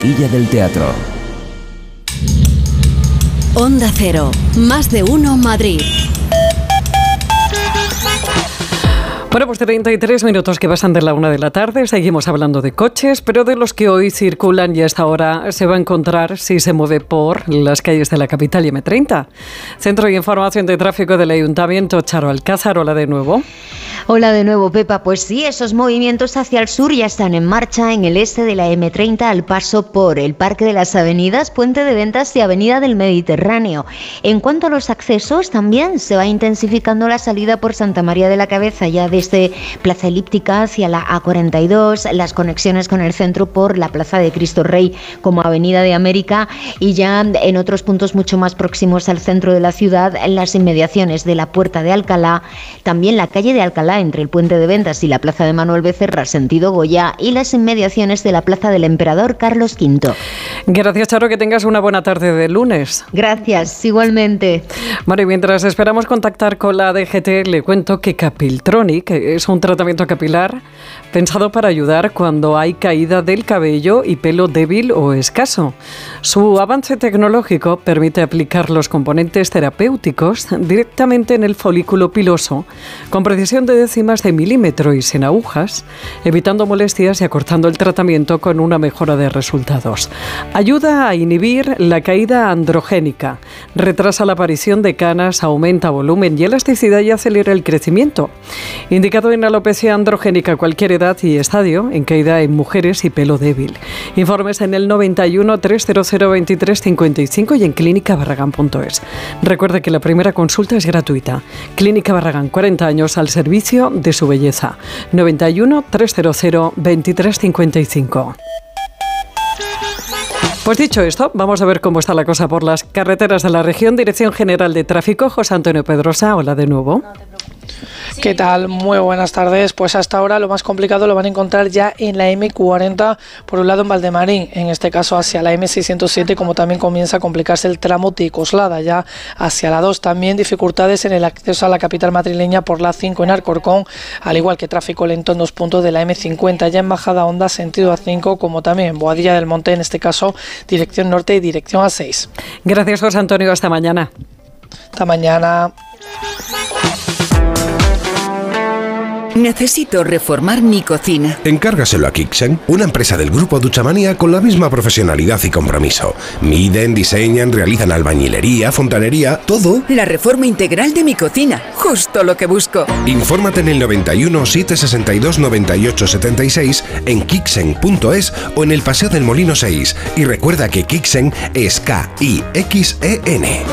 Villa del Teatro. Onda Cero, más de uno Madrid. Bueno, pues 33 minutos que pasan de la 1 de la tarde, seguimos hablando de coches, pero de los que hoy circulan y a esta hora se va a encontrar si se mueve por las calles de la capital y M30. Centro de Información de Tráfico del Ayuntamiento, Charo Alcázar, hola de nuevo. Hola de nuevo, Pepa. Pues sí, esos movimientos hacia el sur ya están en marcha en el este de la M30 al paso por el Parque de las Avenidas, Puente de Ventas y Avenida del Mediterráneo. En cuanto a los accesos, también se va intensificando la salida por Santa María de la Cabeza, ya desde Plaza Elíptica hacia la A42, las conexiones con el centro por la Plaza de Cristo Rey como Avenida de América y ya en otros puntos mucho más próximos al centro de la ciudad, en las inmediaciones de la Puerta de Alcalá, también la calle de Alcalá entre el Puente de Ventas y la Plaza de Manuel Becerra, sentido Goya, y las inmediaciones de la Plaza del Emperador Carlos V. Gracias, Charo, que tengas una buena tarde de lunes. Gracias, igualmente. Bueno, y mientras esperamos contactar con la DGT, le cuento que Capiltronic es un tratamiento capilar pensado para ayudar cuando hay caída del cabello y pelo débil o escaso. Su avance tecnológico permite aplicar los componentes terapéuticos directamente en el folículo piloso, con precisión de décimas de milímetro y sin agujas, evitando molestias y acortando el tratamiento con una mejora de resultados. Ayuda a inhibir la caída androgénica, retrasa la aparición de canas, aumenta volumen y elasticidad y acelera el crecimiento. Indicado en alopecia androgénica, cualquier edad y estadio, en caída en mujeres y pelo débil. Informes en el 91 300 23 55 y en clínicabarragán.es. Recuerde que la primera consulta es gratuita. Clínica Barragán, 40 años al servicio de su belleza. 91 300 23 55. Pues dicho esto, vamos a ver cómo está la cosa por las carreteras de la región. Dirección General de Tráfico, José Antonio Pedrosa, hola de nuevo. ¿Qué tal? Muy buenas tardes. Pues hasta ahora lo más complicado lo van a encontrar ya en la M40, por un lado en Valdemarín, en este caso hacia la M607, como también comienza a complicarse el tramo de Coslada, ya hacia la 2. También dificultades en el acceso a la capital madrileña por la 5 en Alcorcón, al igual que tráfico lento en 2 puntos de la M50, ya en Bajada Honda, sentido A5, como también en Boadilla del Monte, en este caso dirección norte y dirección A6. Gracias, José Antonio. Hasta mañana. Hasta mañana. Necesito reformar mi cocina. Encárgaselo a Kixen, una empresa del grupo Duchamanía con la misma profesionalidad y compromiso. Miden, diseñan, realizan albañilería, fontanería, todo. La reforma integral de mi cocina, justo lo que busco. Infórmate en el 91 762 98 76, en kixen.es o en el Paseo del Molino 6. Y recuerda que Kixen es K-I-X-E-N.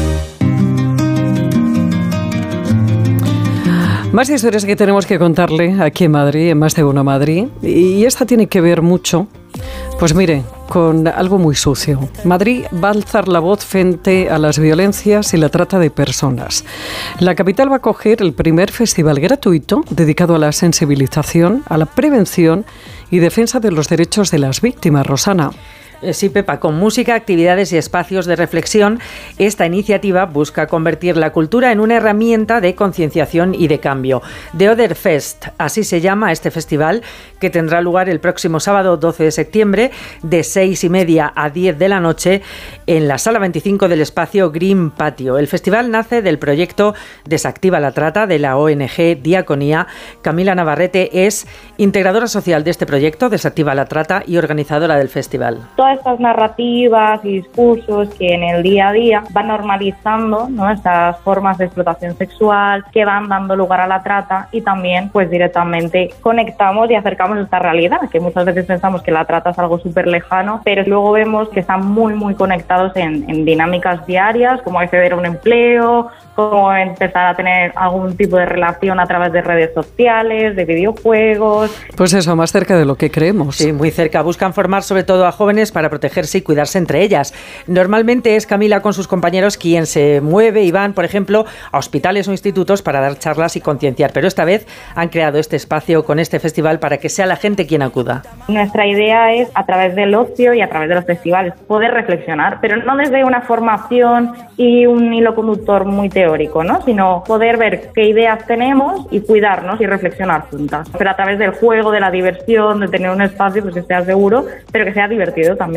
Más historias que tenemos que contarle aquí en Madrid, en Más de Uno Madrid, y esta tiene que ver mucho, pues mire, con algo muy sucio. Madrid va a alzar la voz frente a las violencias y la trata de personas. La capital va a acoger el primer festival gratuito dedicado a la sensibilización, a la prevención y defensa de los derechos de las víctimas. Rosana. Sí, Pepa, con música, actividades y espacios de reflexión, esta iniciativa busca convertir la cultura en una herramienta de concienciación y de cambio. The Other Fest, así se llama este festival, que tendrá lugar el próximo sábado 12 de septiembre de 6:30 a 10 de la noche en la Sala 25 del espacio Green Patio. El festival nace del proyecto Desactiva la Trata de la ONG Diaconía. Camila Navarrete es integradora social de este proyecto, Desactiva la Trata, y organizadora del festival. Estas narrativas y discursos que en el día a día van normalizando, ¿no?, estas formas de explotación sexual que van dando lugar a la trata, y también pues directamente conectamos y acercamos esta realidad, que muchas veces pensamos que la trata es algo súper lejano, pero luego vemos que están muy conectados en dinámicas diarias, como acceder a un empleo, como empezar a tener algún tipo de relación a través de redes sociales, de videojuegos. Pues eso, más cerca de lo que creemos. Sí, muy cerca. Buscan formar sobre todo a jóvenes para protegerse y cuidarse entre ellas. Normalmente es Camila con sus compañeros quien se mueve y van, por ejemplo, a hospitales o institutos para dar charlas y concienciar, pero esta vez han creado este espacio con este festival para que sea la gente quien acuda. Nuestra idea es, a través del ocio y a través de los festivales, poder reflexionar, pero no desde una formación y un hilo conductor muy teórico, ¿no?, sino poder ver qué ideas tenemos y cuidarnos y reflexionar juntas, pero a través del juego, de la diversión, de tener un espacio pues que sea seguro, pero que sea divertido también.